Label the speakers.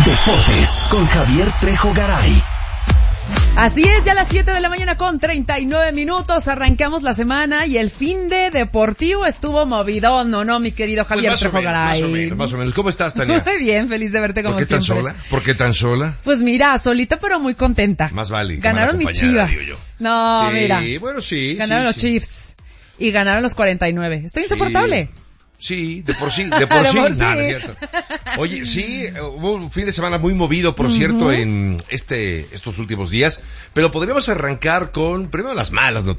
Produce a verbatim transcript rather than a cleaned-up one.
Speaker 1: Deportes con Javier Trejo Garay.
Speaker 2: Así es, ya a las siete de la mañana con treinta y nueve minutos arrancamos la semana y el fin de deportivo estuvo movidón, ¿no, no, mi querido Javier
Speaker 3: pues
Speaker 2: Trejo Garay?
Speaker 3: Más o menos, más o menos. ¿Cómo estás, Tania?
Speaker 2: Muy bien, feliz de verte como
Speaker 3: siempre. ¿Por qué
Speaker 2: siempre.
Speaker 3: tan sola? ¿Por qué tan sola?
Speaker 2: Pues mira, solita pero muy contenta.
Speaker 3: Más vale.
Speaker 2: Ganaron mis Chivas. No,
Speaker 3: sí,
Speaker 2: mira.
Speaker 3: bueno, sí.
Speaker 2: Ganaron
Speaker 3: sí,
Speaker 2: los
Speaker 3: sí.
Speaker 2: Chiefs y ganaron los cuarenta y nueve. Estoy insoportable.
Speaker 3: Sí. Sí, de por sí, de por
Speaker 2: De
Speaker 3: sí.
Speaker 2: por
Speaker 3: No,
Speaker 2: sí.
Speaker 3: no es cierto. Oye, sí, hubo un fin de semana muy movido, por uh-huh. cierto, en este estos últimos días, pero podríamos arrancar con primero las malas noticias.